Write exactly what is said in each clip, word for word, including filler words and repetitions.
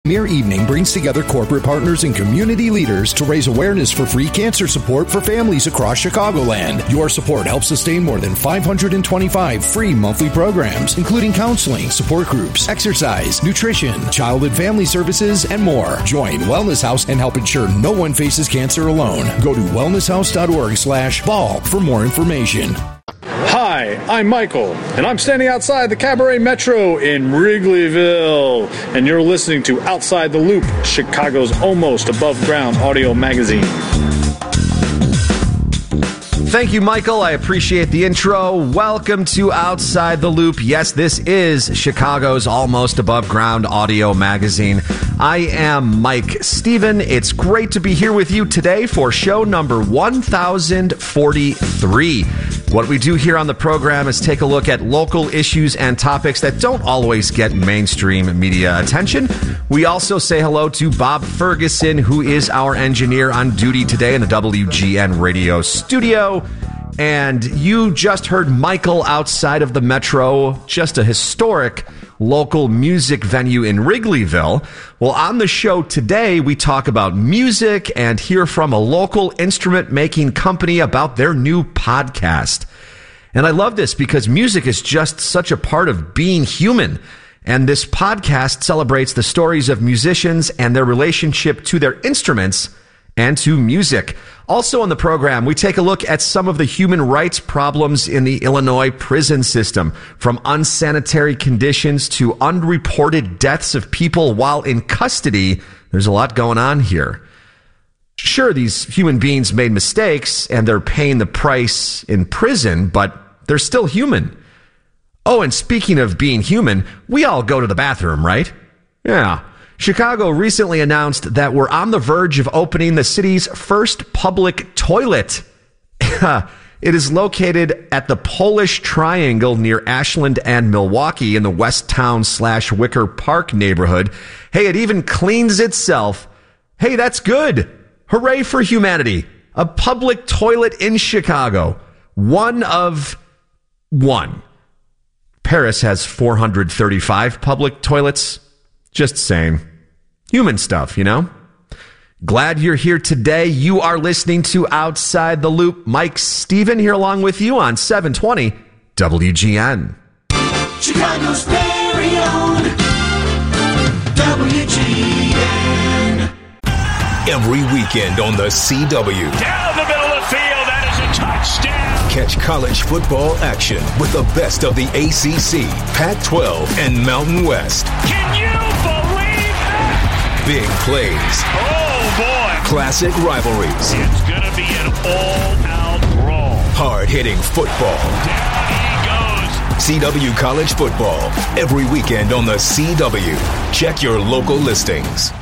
Mere Evening brings together corporate partners and community leaders to raise awareness for free cancer support for families across Chicagoland. Your support helps sustain more than five hundred twenty-five free monthly programs, including counseling, support groups, exercise, nutrition, child and family services, and more. Join Wellness House and help ensure no one faces cancer alone. Go to wellnesshouse.org slash ball for more information. Hi, I'm Michael, and I'm standing outside the Cabaret Metro in Wrigleyville, and you're listening to Outside the Loop, Chicago's almost above-ground audio magazine. Thank you, Michael. I appreciate the intro. Welcome to Outside the Loop. Yes, this is Chicago's almost above-ground audio magazine. I am Mike Stephen. It's great to be here with you today for show number one thousand forty-three. What we do here on the program is take a look at local issues and topics that don't always get mainstream media attention. We also say hello to Bob Ferguson, who is our engineer on duty today in the W G N radio studio. And you just heard Michael outside of the Metro, just a historic local music venue in Wrigleyville. Well, on the show today, we talk about music and hear from a local instrument-making company about their new podcast. And I love this because music is just such a part of being human. And this podcast celebrates the stories of musicians and their relationship to their instruments and to music. Also on the program, we take a look at some of the human rights problems in the Illinois prison system, from unsanitary conditions to unreported deaths of people while in custody. There's a lot going on here. Sure, these human beings made mistakes and they're paying the price in prison, but they're still human. Oh, and speaking of being human, we all go to the bathroom, right? Yeah. Chicago recently announced that we're on the verge of opening the city's first public toilet. It is located at the Polish Triangle near Ashland and Milwaukee in the West Town slash Wicker Park neighborhood. Hey, it even cleans itself. Hey, that's good. Hooray for humanity. A public toilet in Chicago. One of one. Paris has four hundred thirty-five public toilets. Just saying. Human stuff, you know? Glad you're here today. You are listening to Outside the Loop. Mike Stephen here along with you on seven twenty W G N. Chicago's very own W G N. Every weekend on the C W. Down the middle of the field, that is a touchdown. Catch college football action with the best of the A C C, Pac twelve, and Mountain West. Can you believe that? Big plays. Oh, boy. Classic rivalries. It's going to be an all-out brawl. Hard-hitting football. Down he goes. C W College Football. Every weekend on the C W. Check your local listings.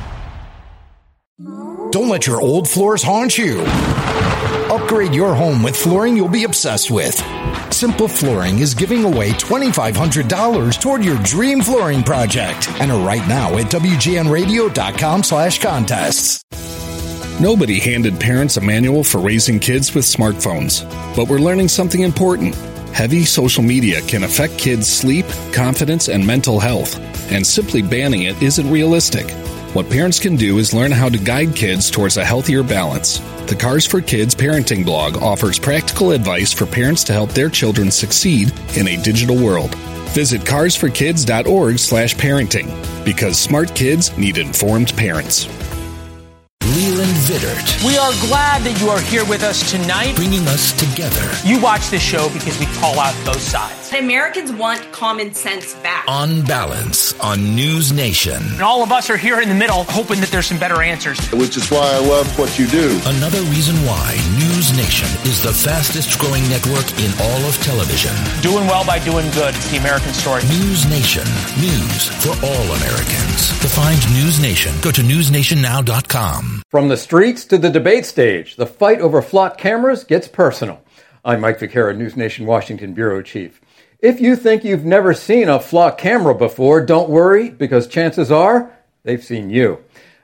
Don't let your old floors haunt you. Upgrade your home with flooring you'll be obsessed with. Simple Flooring is giving away twenty-five hundred dollars toward your dream flooring project. Enter right now at W G N radio dot com slash contests. Nobody handed parents a manual for raising kids with smartphones, but we're learning something important. Heavy social media can affect kids' sleep, confidence, and mental health, and simply banning it isn't realistic. What parents can do is learn how to guide kids towards a healthier balance. The Cars for Kids parenting blog offers practical advice for parents to help their children succeed in a digital world. Visit cars for kids dot org slash parenting, because smart kids need informed parents. Leland Vittert. We are glad that you are here with us tonight. Bringing us together. You watch this show because we call out both sides. Americans want common sense back. On Balance on News Nation. And all of us are here in the middle hoping that there's some better answers. Which is why I love what you do. Another reason why News Nation is the fastest growing network in all of television. Doing well by doing good. It's the American story. News Nation. News for all Americans. To find News Nation, go to news nation now dot com. From the streets to the debate stage, the fight over flock cameras gets personal. I'm Mike Vaquera, News Nation Washington Bureau Chief. If you think you've never seen a flock camera before, don't worry, because chances are they've seen you.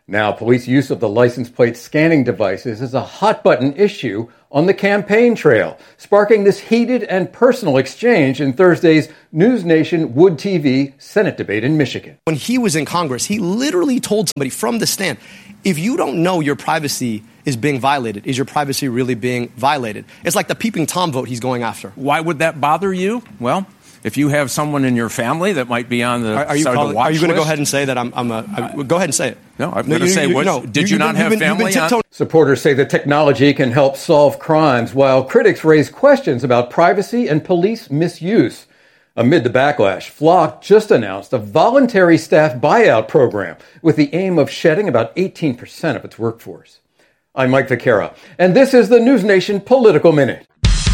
Now, police use of the license plate scanning devices is a hot-button issue on the campaign trail, sparking this heated and personal exchange in Thursday's News Nation Wood T V Senate debate in Michigan. When he was in Congress, he literally told somebody from the stand, if you don't know your privacy is being violated, is your privacy really being violated? It's like the peeping Tom vote he's going after. Why would that bother you? Well, if you have someone in your family that might be on the are, are you side calling, of the watch Are you going to go list? ahead and say that I'm, I'm a... I, go ahead and say it. No, I'm going to say, what, no, did you, you not been, have been, family on? Supporters say the technology can help solve crimes, while critics raise questions about privacy and police misuse. Amid the backlash, Flock just announced a voluntary staff buyout program with the aim of shedding about eighteen percent of its workforce. I'm Mike Vaquera, and this is the News Nation Political Minute.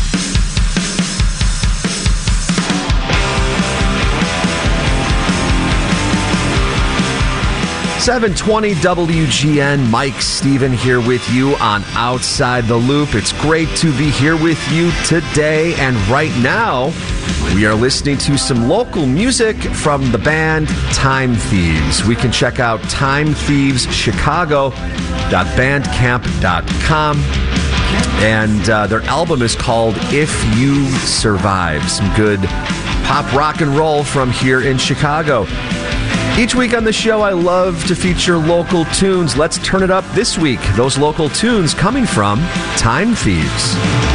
seven twenty W G N, Mike Stephen here with you on Outside the Loop. It's great to be here with you today, and right now we are listening to some local music from the band Time Thieves. We can check out time thieves chicago dot bandcamp dot com, and uh, their album is called If You Survive. Some good pop rock and roll from here in Chicago. Each week on the show, I love to feature local tunes. Let's turn it up this week. Those local tunes coming from Time Thieves.